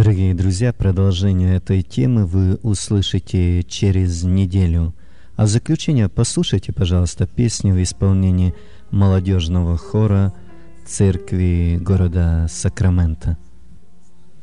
Дорогие друзья, продолжение этой темы вы услышите через неделю. А в заключение послушайте, пожалуйста, песню в исполнении молодежного хора церкви города Сакраменто.